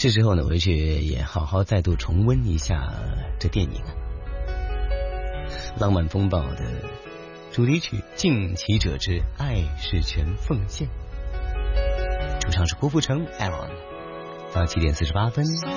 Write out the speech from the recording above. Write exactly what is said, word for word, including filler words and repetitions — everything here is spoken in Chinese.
是时候呢，回去也好好再度重温一下这电影啊，《浪漫风暴》的主题曲《尽其者之爱是全奉献》，主唱是郭富城 Aaron。到七点四十八分。